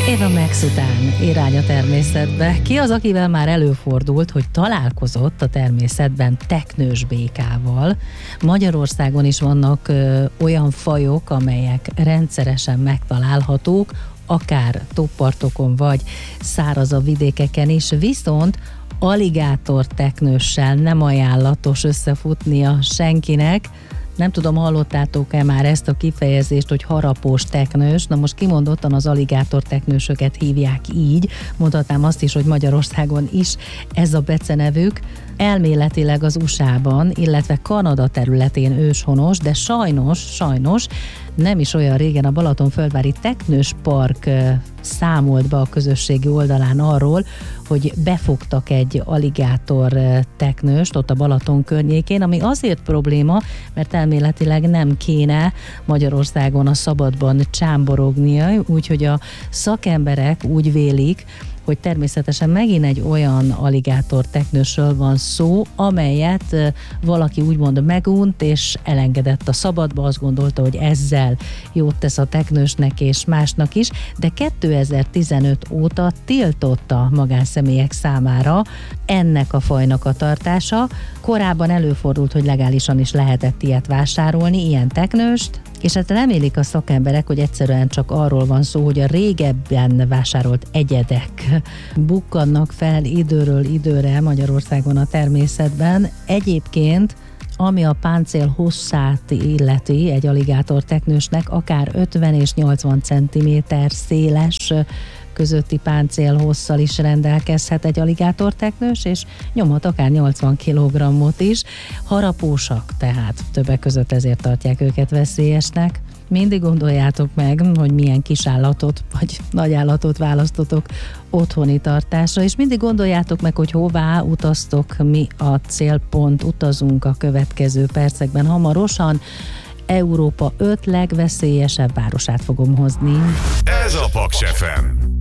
Eva Max után irány a természetbe. Ki az, akivel már előfordult, hogy találkozott a természetben teknős békával? Magyarországon is vannak olyan fajok, amelyek rendszeresen megtalálhatók, akár tópartokon vagy szárazabb vidékeken is, viszont aligátor teknőssel nem ajánlatos összefutnia senkinek. Nem tudom, hallottátok-e már ezt a kifejezést, hogy harapós teknős. Na most kimondottan az aligátor teknősöket hívják így. Mondhatnám azt is, hogy Magyarországon is ez a becenevük. Elméletileg az USA-ban, illetve Kanada területén őshonos, de sajnos nem is olyan régen a Balatonföldvári Teknős Park számolt be a közösségi oldalán arról, hogy befogtak egy aligátor teknőst ott a Balaton környékén, ami azért probléma, mert elméletileg nem kéne Magyarországon a szabadban csámborognia, úgyhogy a szakemberek úgy vélik, hogy természetesen megint egy olyan aligátor teknősről van szó, amelyet valaki úgymond megunt és elengedett a szabadba, azt gondolta, hogy ezzel jót tesz a teknősnek és másnak is, de 2015 óta tiltotta magánszemélyek számára ennek a fajnak a tartása. Korábban előfordult, hogy legálisan is lehetett ilyet vásárolni, ilyen teknőst, és hát remélik a szakemberek, hogy egyszerűen csak arról van szó, hogy a régebben vásárolt egyedek bukkannak fel időről időre Magyarországon a természetben. Egyébként, ami a páncél hosszát illeti egy aligátor teknősnek, akár 50 és 80 cm széles közötti páncél hosszal is rendelkezhet egy aligátor teknős, és nyomhat akár 80 kg-ot is. Harapósak, tehát többek között ezért tartják őket veszélyesnek. Mindig gondoljátok meg, hogy milyen kisállatot vagy nagyállatot választotok otthoni tartásra, és mindig gondoljátok meg, hogy hová utaztok, mi a célpont. Utazunk a következő percekben hamarosan. Európa 5 legveszélyesebb városát fogom hozni. Ez a Paks FM.